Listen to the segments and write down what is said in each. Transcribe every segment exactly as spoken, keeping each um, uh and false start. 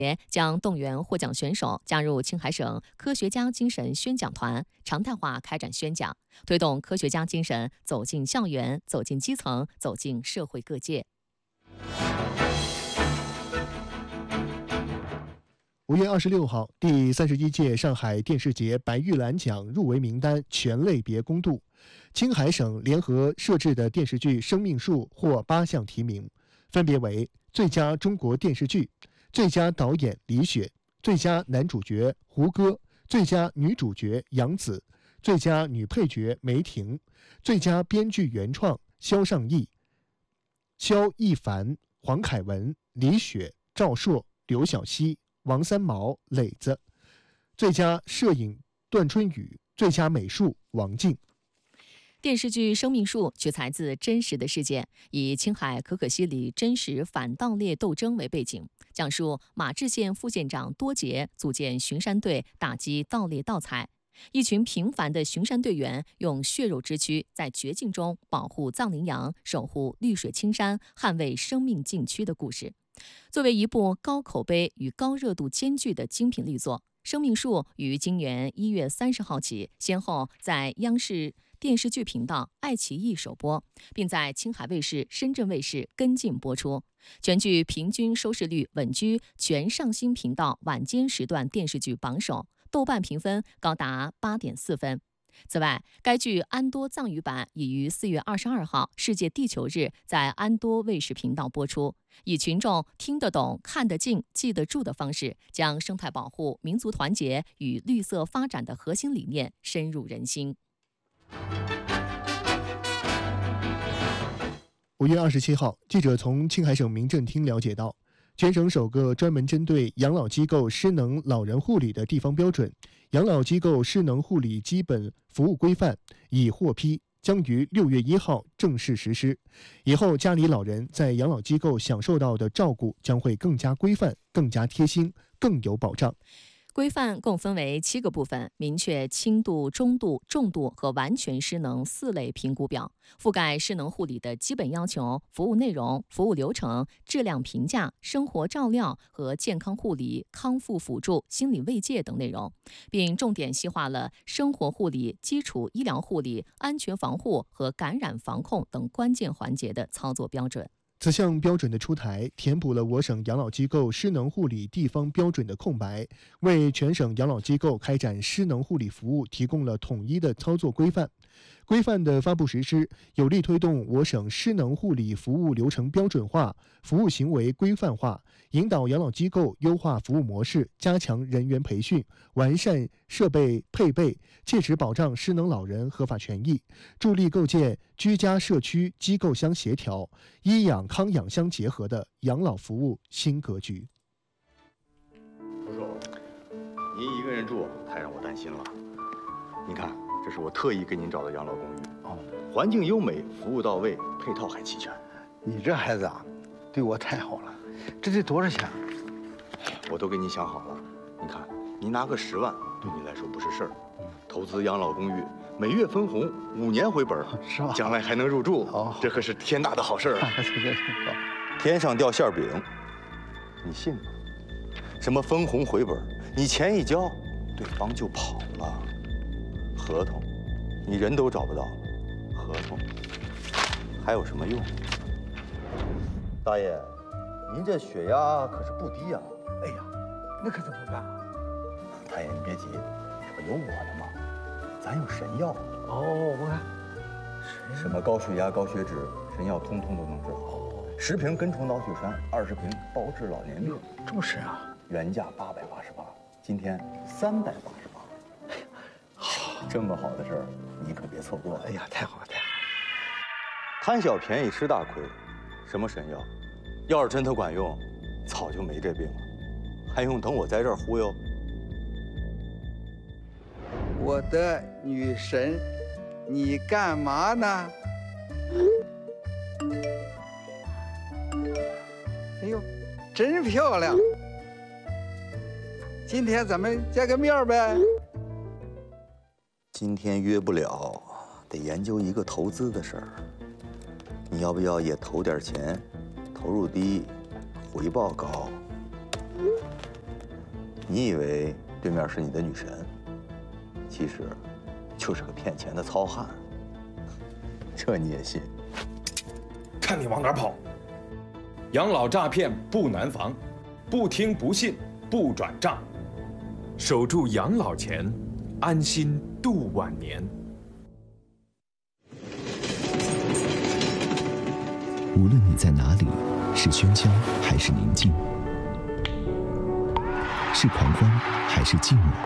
将动员获奖选手加入青海省科学家精神宣讲团，常态化开展宣讲，推动科学家精神走进校园、走进基层、走进社会各界。 五月二十六号，第三十一届上海电视节白玉兰奖入围名单全类别公布，青海省联合设置的电视剧《生命树》获八项提名，分别为最佳中国电视剧、最佳导演李雪、最佳男主角胡歌、最佳女主角杨紫、最佳女配角梅婷、最佳编剧原创肖尚义、肖一凡、黄凯文、李雪、赵硕、刘晓熙、王三毛、磊子，最佳摄影段春雨，最佳美术王静。 电视剧《生命树》取材自真实的事件，以青海可可西里真实反盗猎斗争为背景，讲述马志县副县长多杰组建巡山队打击盗猎盗采，一群平凡的巡山队员用血肉之躯在绝境中保护藏羚羊，守护绿水青山，捍卫生命禁区的故事。作为一部高口碑与高热度兼具的精品力作，《生命树》于今年一月三十号起，先后在央视电视剧频道爱奇艺首播，并在青海卫视、深圳卫视跟进播出。全剧平均收视率稳居全上星频道晚间时段电视剧榜首，豆瓣评分高达 八点四分。此外，该剧安多藏语版已于四月二十二号世界地球日在安多卫视频道播出，以群众听得懂、看得进、记得住的方式，将生态保护、民族团结与绿色发展的核心理念深入人心。 五月二十七号，记者从青海省民政厅了解到，全省首个专门针对养老机构失能老人护理的地方标准《养老机构失能护理基本服务规范》已获批，将于六月一号正式实施。以后家里老人在养老机构享受到的照顾将会更加规范、更加贴心、更有保障。 规范共分为七个部分，明确轻度、中度、重度和完全失能四类评估表，覆盖失能护理的基本要求、服务内容、服务流程、质量评价、生活照料和健康护理、康复辅助、心理慰藉等内容，并重点细化了生活护理、基础医疗护理、安全防护和感染防控等关键环节的操作标准。 此项标准的出台，填补了我省养老机构失能护理地方标准的空白，为全省养老机构开展失能护理服务提供了统一的操作规范。规范的发布实施，有力推动我省失能护理服务流程标准化、服务行为规范化，引导养老机构优化服务模式，加强人员培训，完善设备配备，切实保障失能老人合法权益，助力构建居家社区机构相协调、医养康养相结合的养老服务新格局。 叔叔，您一个人住太让我担心了。您看，这是我特意给您找的养老公寓，哦，环境优美，服务到位，配套还齐全。 你这孩子啊，对我太好了。这得多少钱？ 我都给你想好了。你看，您拿个十万，对你来说不是事儿。投资养老公寓，每月分红，五年回本， 是吧？ 将来还能入住，哦，这可是天大的好事儿啊！天上掉馅饼，你信吗？什么分红回本，你钱一交，对方就跑了。合同，你人都找不到，合同还有什么用？ 大爷，您这血压可是不低呀！ 哎呀，那可怎么办啊？ 大爷，你别急，这不有我呢吗？咱有神药。 哦，我看什么高血压、高血脂，神药通通都能治好。十瓶根虫脑血栓，二十瓶包治老年病， 这么神啊！ 原价八百八十八，今天三百八十八。好，这么好的事儿，你可别错过。 哎呀，太好了，太好了！ 贪小便宜吃大亏，什么神药？要是真的管用，早就没这病了，还用等我在这儿忽悠？ 我的女神，你干嘛呢？哎呦，真漂亮！今天咱们见个面呗。 今天约不了，得研究一个投资的事儿。你要不要也投点钱？投入低，回报高。 你以为对面是你的女神，其实就是个骗钱的糙汉。这你也信？ 看你往哪儿跑！养老诈骗不难防，不听不信不转账，守住养老钱，安心度晚年。 无论你在哪里，是喧嚣还是宁静，是狂欢还是寂寞，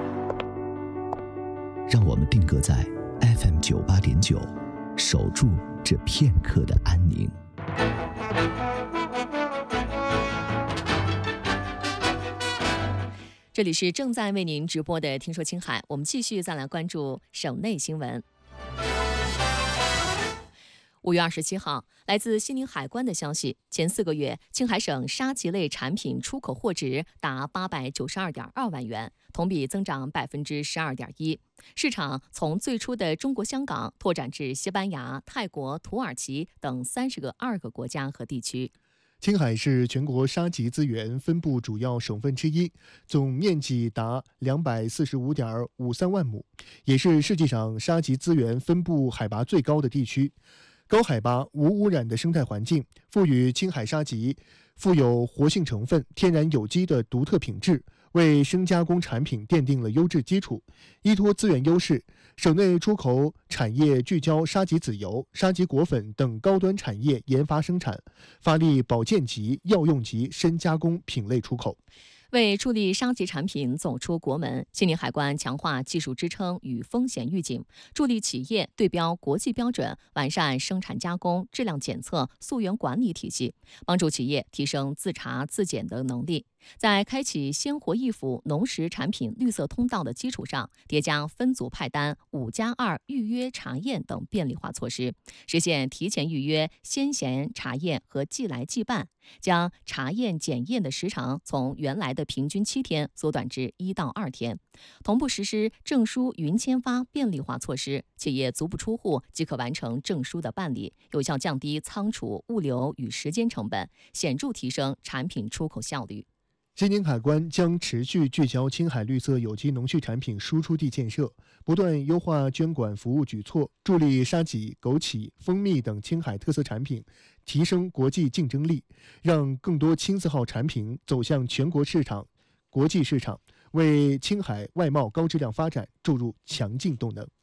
让我们定格在 F M 九八点九，守住这片刻的安宁。 这里是正在为您直播的《听说青海》，我们继续再来关注省内新闻。五月二十七号，来自西宁海关的消息，前四个月，青海省沙棘类产品出口货值达八百九十二点二万元，同比增长百分之十二点一。市场从最初的中国香港拓展至西班牙、泰国、土耳其等三十个二个国家和地区。 青海是全国沙棘资源分布主要省份之一，总面积达两百四十五点五三万亩，也是世界上沙棘资源分布海拔最高的地区。高海拔、无污染的生态环境，赋予青海沙棘富有活性成分、天然有机的独特品质，为生加工产品奠定了优质基础。依托资源优势，省内出口产业聚焦沙棘籽油、沙棘果粉等高端产业研发生产，发力保健级、药用级深加工品类出口。 为助力沙棘产品走出国门，西宁海关强化技术支撑与风险预警，助力企业对标国际标准，完善生产加工、质量检测、溯源管理体系，帮助企业提升自查自检的能力。在开启鲜活易腐农食产品绿色通道的基础上，叠加分组派单、五加二预约查验等便利化措施，实现提前预约、先贤查验和即来即办，将查验检验的时长从原来的平均七天缩短至一到二天。同步实施证书云签发便利化措施，企业足不出户即可完成证书的办理，有效降低仓储、物流与时间成本，显著提升产品出口效率。 西宁海关将持续聚焦青海绿色有机农畜产品输出地建设，不断优化监管服务举措，助力沙棘、枸杞、蜂蜜等青海特色产品提升国际竞争力，让更多青字号产品走向全国市场、国际市场，为青海外贸高质量发展注入强劲动能。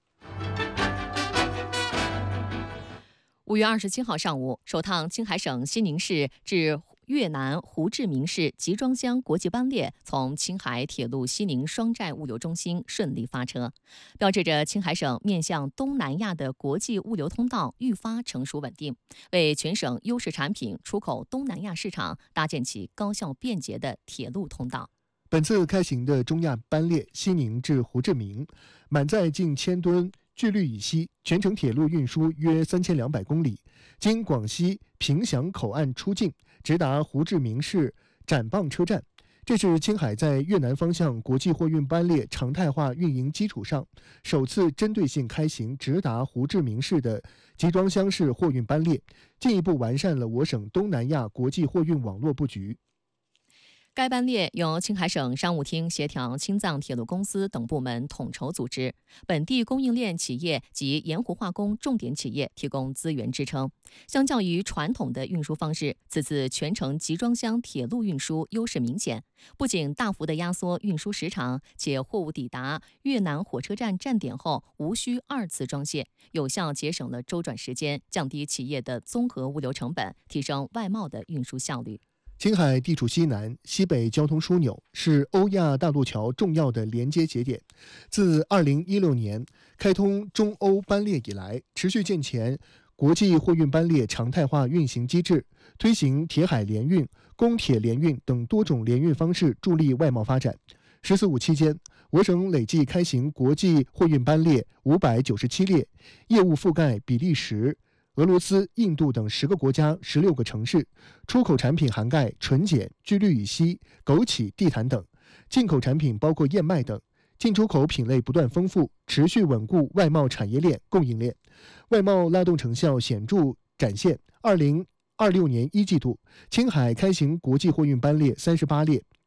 五月二十七号上午，首趟青海省西宁市至越南胡志明市集装箱国际班列从青海铁路西宁双寨物流中心顺利发车，标志着青海省面向东南亚的国际物流通道愈发成熟稳定，为全省优势产品出口东南亚市场搭建起高效便捷的铁路通道。 本次开行的中亚班列西宁至胡志明，满载近千吨聚氯乙烯，全程铁路运输约三千两百公里，经广西凭祥口岸出境，直达胡志明市展蚌车站。这是青海在越南方向国际货运班列常态化运营基础上，首次针对性开行直达胡志明市的集装箱式货运班列，进一步完善了我省东南亚国际货运网络布局。 该班列由青海省商务厅协调青藏铁路公司等部门统筹组织，本地供应链企业及盐湖化工重点企业提供资源支撑。相较于传统的运输方式，此次全程集装箱铁路运输优势明显，不仅大幅地压缩运输时长，且货物抵达越南火车站站点后无需二次装卸，有效节省了周转时间，降低企业的综合物流成本，提升外贸的运输效率。 青海地处西南、西北交通枢纽，是欧亚大陆桥重要的连接节点。自二零一六年开通中欧班列以来，持续健全国际货运班列常态化运行机制，推行铁海联运、公铁联运等多种联运方式，助力外贸发展。“十四五”期间，我省累计开行国际货运班列五百九十七列，业务覆盖比利时、俄罗斯、印度等十个国家、十六个城市，出口产品涵盖纯碱、聚氯乙烯、枸杞、地毯等，进口产品包括燕麦等。进出口品类不断丰富，持续稳固外贸产业链、供应链，外贸拉动成效显著展现。二零二六年一季度，青海开行国际货运班列三十八列，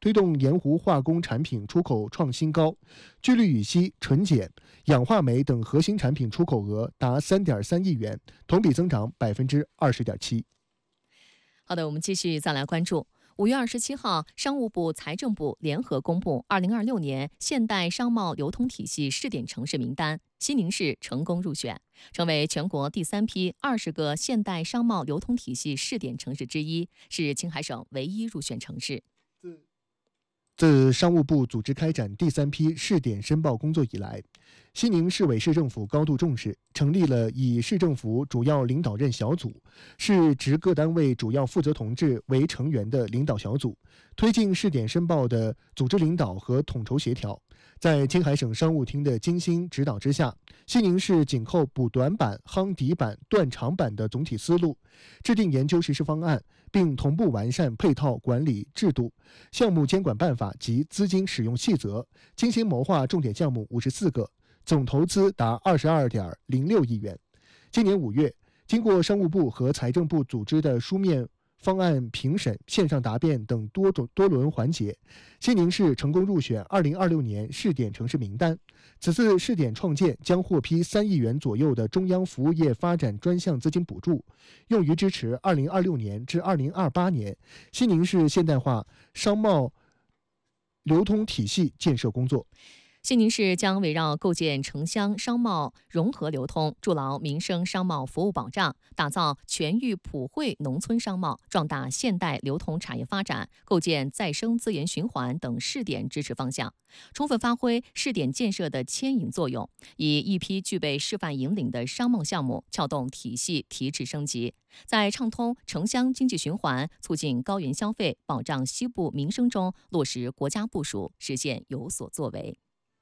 推动盐湖化工产品出口创新高，聚氯乙烯、纯碱、氧化镁等核心产品出口额达三点三亿元，同比增长百分之二十点七。 好的，我们继续再来关注。五月二十七号，商务部、财政部联合公布二零二六年现代商贸流通体系试点城市名单，西宁市成功入选，成为全国第三批二十个现代商贸流通体系试点城市之一，是青海省唯一入选城市。 自商务部组织开展第三批试点申报工作以来，西宁市委市政府高度重视，成立了以市政府主要领导任小组、市直各单位主要负责同志为成员的领导小组，推进试点申报的组织领导和统筹协调。在青海省商务厅的精心指导之下，西宁市紧扣补短板、夯底板、断长板的总体思路，制定研究实施方案，并同步完善配套管理制度、项目监管办法及资金使用细则，精心谋划重点项目五十四个，总投资达二十二点零六亿元。今年五月，经过商务部和财政部组织的书面方案评审、线上答辩等多种多轮环节，西宁市成功入选二零二六年试点城市名单。此次试点创建将获批三亿元左右的中央服务业发展专项资金补助，用于支持二零二六年至二零二八年西宁市现代化商贸流通体系建设工作。 西宁市将围绕构建城乡商贸融合流通，筑牢民生商贸服务保障，打造全域普惠农村商贸，壮大现代流通产业发展，构建再生资源循环等试点支持方向，充分发挥试点建设的牵引作用，以一批具备示范引领的商贸项目撬动体系提质升级，在畅通城乡经济循环、促进高原消费、保障西部民生中落实国家部署，实现有所作为。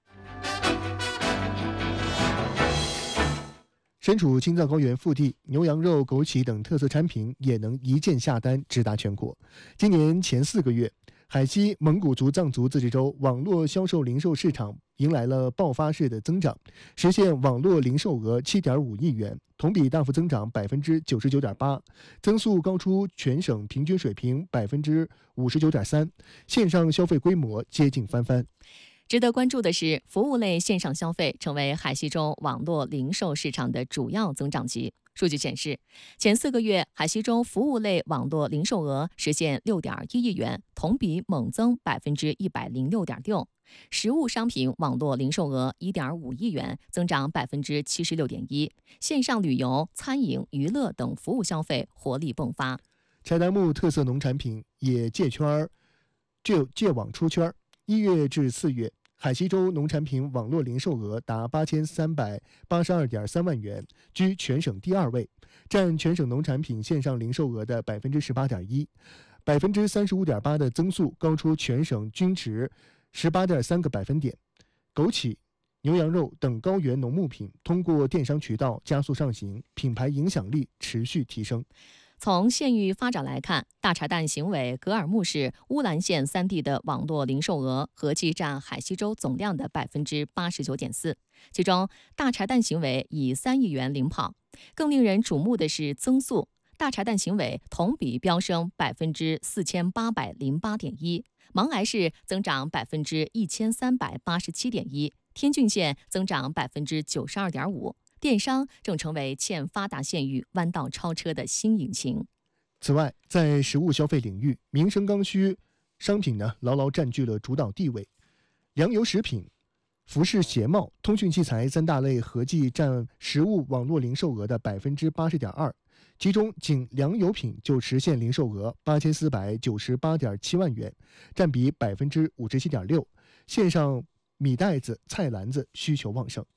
身处青藏高原腹地，牛羊肉、枸杞等特色产品也能一键下单，直达全国。今年前四个月，海西蒙古族藏族自治州网络销售零售市场迎来了爆发式的增长，实现网络零售额 七点五亿元，同比大幅增长 百分之九十九点八， 增速高出全省平均水平 百分之五十九点三， 线上消费规模接近翻番。 值得关注的是，服务类线上消费成为海西州网络零售市场的主要增长极。数据显示，前四个月海西州服务类网络零售额实现 六点一亿元，同比猛增 百分之一百零六点六。实物商品网络零售额 一点五亿元，增长 百分之七十六点一。线上旅游、餐饮、娱乐等服务消费活力迸发。 柴达木特色农产品也借圈借借网出圈。一月至四月，海西州农产品网络零售额达八千三百八十二点三万元，居全省第二位，占全省农产品线上零售额的 百分之十八点一， 百分之三十五点八的增速高出全省均值 十八点三个百分点。枸杞、牛羊肉等高原农牧品通过电商渠道加速上行，品牌影响力持续提升。 从县域发展来看，大柴旦行委格尔木市、乌兰县三地的网络零售额合计占海西州总量的 百分之八十九点四， 其中大柴旦行委以三亿元领跑。更令人瞩目的是增速，大柴旦行委同比飙升 百分之四千八百零八点一， 勐崖市增长 百分之一千三百八十七点一， 天峻县增长 百分之九十二点五。电商正成为欠发达县域弯道超车的新引擎。 此外，在实物消费领域，民生刚需商品呢牢牢占据了主导地位，粮油食品、服饰鞋帽、通讯器材三大类合计占实物网络零售额的 百分之八十点二， 其中仅粮油品就实现零售额八千四百九十八点七万元，占比 百分之五十七点六， 线上米袋子、菜篮子需求旺盛。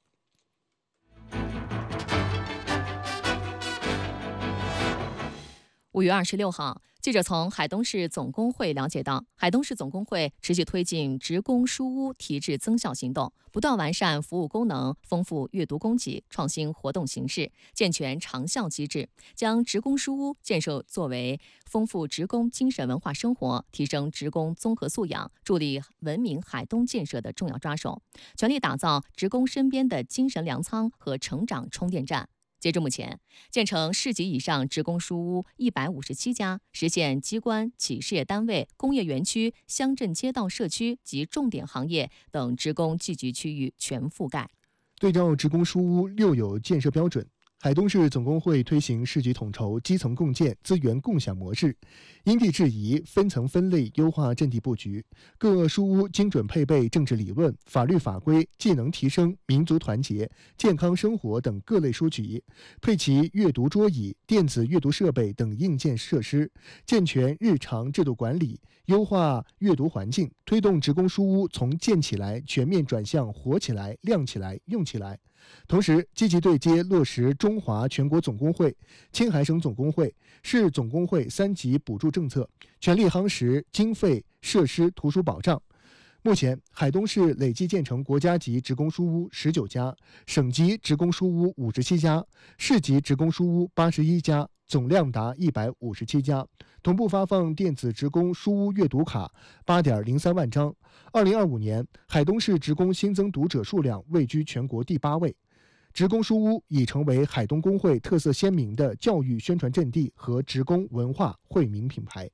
五月二十六号，记者从海东市总工会了解到，海东市总工会持续推进职工书屋提质增效行动，不断完善服务功能，丰富阅读供给，创新活动形式，健全长效机制，将职工书屋建设作为丰富职工精神文化生活、提升职工综合素养、助力文明海东建设的重要抓手，全力打造职工身边的精神粮仓和成长充电站。 截至目前，建成市级以上职工书屋一百五十七家，实现机关、企事业单位、工业园区、乡镇街道社区及重点行业等职工聚集区域全覆盖。 对照职工书屋六有建设标准，海东市总工会推行市级统筹、基层共建、资源共享模式，因地制宜、分层分类优化阵地布局，各书屋精准配备政治理论、法律法规、技能提升、民族团结、健康生活等各类书籍，配齐阅读桌椅、电子阅读设备等硬件设施，健全日常制度管理，优化阅读环境，推动职工书屋从建起来全面转向活起来、亮起来、用起来。同时，积极对接落实中华全国总工会、青海省总工会、市总工会三级补助政策，全力夯实经费、设施、图书保障。目前，海东市累计建成国家级职工书屋十九家，省级职工书屋五十七家，市级职工书屋八十一家，总量达一百五十七家。同步发放电子职工书屋阅读卡八点零三万张。二零二五年，海东市职工新增读者数量位居全国第八位。职工书屋已成为海东工会特色鲜明的教育宣传阵地和职工文化惠民品牌。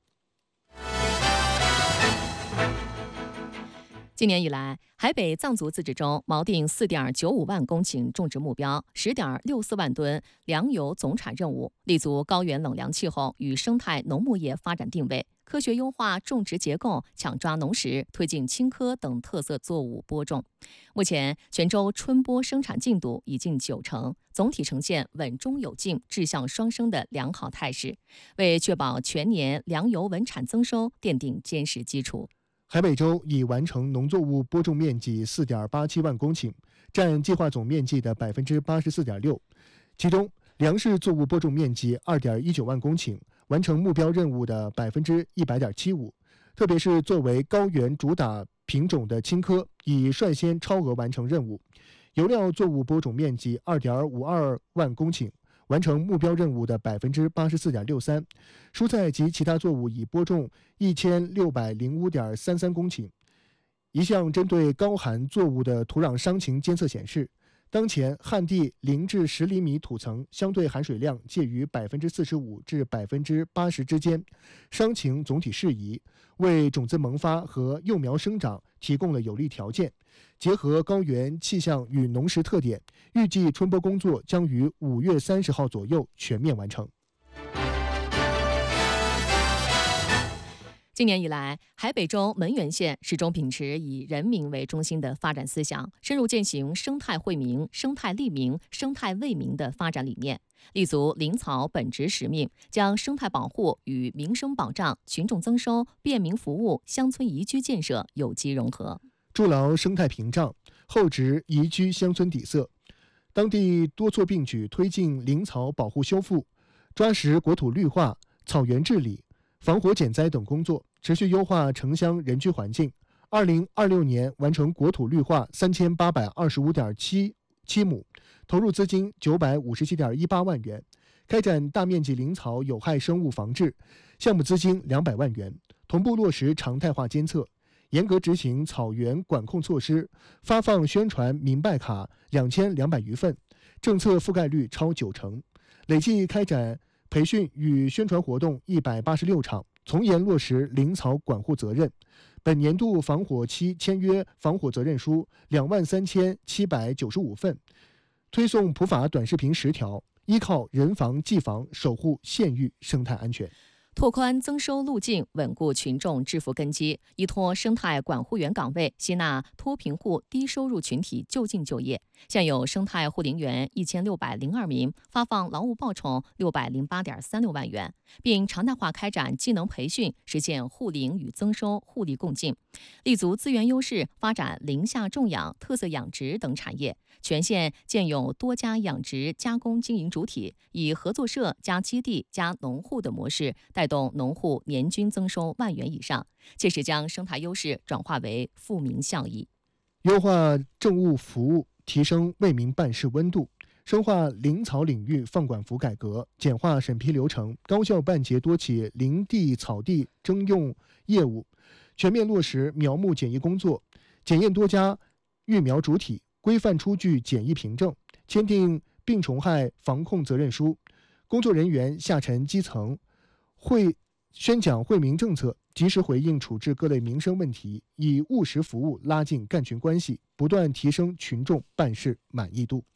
今年以来，海北藏族自治州锚定四点九五万公顷种植目标，十点六四万吨粮油总产任务，立足高原冷凉气候与生态农牧业发展定位，科学优化种植结构，抢抓农时，推进青稞等特色作物播种。目前，全州春播生产进度已近九成，总体呈现稳中有进、质象双升的良好态势，为确保全年粮油稳产增收奠定坚实基础。 海北州已完成农作物播种面积四点八七万公顷，占计划总面积的百分之八十四点六。其中，粮食作物播种面积二点一九万公顷，完成目标任务的百分之一百点七五。特别是作为高原主打品种的青稞，已率先超额完成任务。油料作物播种面积二点五二万公顷，完成目标任务的百分之八十四点六三。蔬菜及其他作物已播种一千六百零五点三三公顷。一项针对高寒作物的土壤伤情监测显示，当前旱地零至十厘米土层相对含水量介于百分之四十五至百分之八十之间，伤情总体适宜，为种子萌发和幼苗生长提供了有利条件。结合高原气象与农时特点，预计春播工作将于五月三十号左右全面完成。 今年以来，海北州门源县始终秉持以人民为中心的发展思想，深入践行生态惠民、生态利民、生态为民的发展理念，立足林草本职使命，将生态保护与民生保障、群众增收、便民服务、乡村宜居建设有机融合， 筑牢生态屏障，厚植宜居乡村底色。当地多措并举推进林草保护修复，抓实国土绿化、草原治理、防火减灾等工作，持续优化城乡人居环境。二零二六年完成国土绿化三千八百二十五点七七亩，投入资金九百五十七点一八万元，开展大面积林草有害生物防治，项目资金两百万元，同步落实常态化监测，严格执行草原管控措施，发放宣传明白卡两千两百余份，政策覆盖率超九成，累计开展培训与宣传活动一百八十六场，从严落实林草管护责任。本年度防火期签约防火责任书两万三千七百九十五份，推送普法短视频十条，依靠人防技防守护县域生态安全。 拓宽增收路径，稳固群众致富根基，依托生态管护员岗位，吸纳脱贫户低收入群体就近就业。现有生态护林员一千六百零二名，发放劳务报酬六百零八点三六万元，并常态化开展技能培训，实现护林与增收互利共进。立足资源优势，发展林下种养、特色养殖等产业。全县建有多家养殖加工经营主体，以合作社加基地加农户的模式，带动农户年均增收万元以上，切实将生态优势转化为富民效益。 优化政务服务，提升为民办事温度，深化林草领域放管服改革，简化审批流程，高效办结多起林地草地征用业务，全面落实苗木检疫工作，检验多家育苗主体，规范出具检疫凭证，签订病虫害防控责任书，工作人员下沉基层，会宣讲惠民政策，及时回应处置各类民生问题，以务实服务拉近干群关系，不断提升群众办事满意度。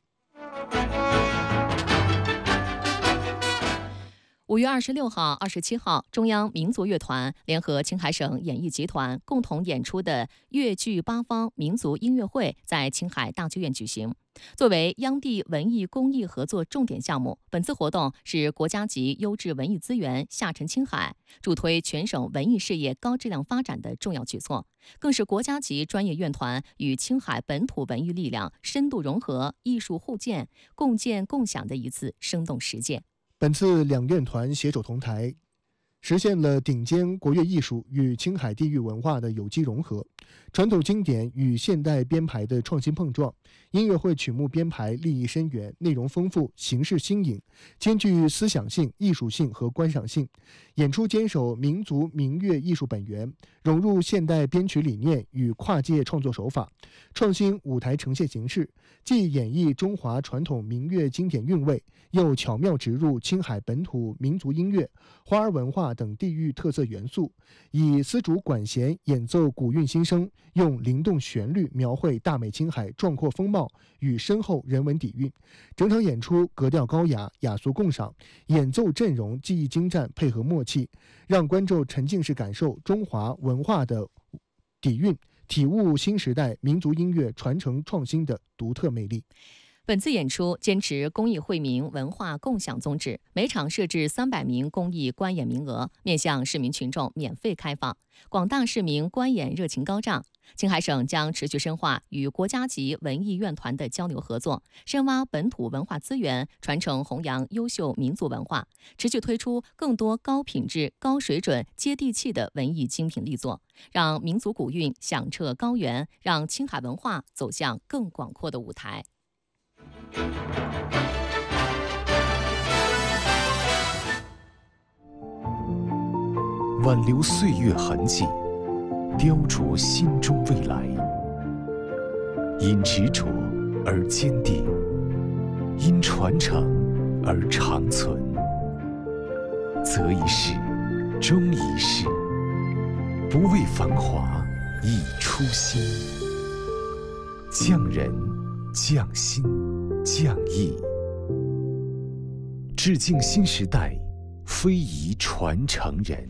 五月二十六号、二十七号，中央民族乐团联合青海省演艺集团共同演出的粤剧八方民族音乐会在青海大剧院举行。作为央地文艺公益合作重点项目，本次活动是国家级优质文艺资源下沉青海，助推全省文艺事业高质量发展的重要举措，更是国家级专业院团与青海本土文艺力量深度融合、艺术互鉴、共建共享的一次生动实践。 本次两院团携手同台，实现了顶尖国乐艺术与青海地域文化的有机融合，传统经典与现代编排的创新碰撞。音乐会曲目编排立意深远，内容丰富，形式新颖，兼具思想性、艺术性和观赏性。演出坚守民族民乐艺术本源，融入现代编曲理念与跨界创作手法，创新舞台呈现形式，既演绎中华传统民乐经典韵味，又巧妙植入青海本土民族音乐、花儿文化等地域特色元素，以丝竹管弦演奏古韵新声，用灵动旋律描绘大美青海壮阔风貌与深厚人文底蕴。整场演出格调高雅，雅俗共赏，演奏阵容技艺精湛，配合默契，让观众沉浸式感受中华文化的底蕴，体悟新时代民族音乐传承创新的独特魅力。 本次演出坚持公益惠民、文化共享宗旨，每场设置三百名公益观演名额，面向市民群众免费开放，广大市民观演热情高涨。青海省将持续深化与国家级文艺院团的交流合作，深挖本土文化资源，传承弘扬优秀民族文化，持续推出更多高品质、高水准、接地气的文艺精品力作，让民族古韵响彻高原，让青海文化走向更广阔的舞台。 挽留岁月痕迹，雕琢心中未来。因执着而坚定，因传承而长存。择一事，终一事，不为繁华，以初心。匠人，匠心，匠艺，致敬新时代非遗传承人。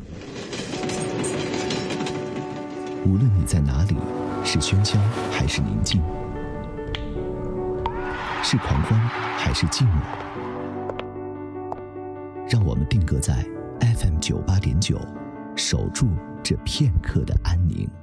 无论你在哪里，是喧嚣还是宁静，是狂欢还是静默，让我们定格在 F M 九八点九，守住这片刻的安宁。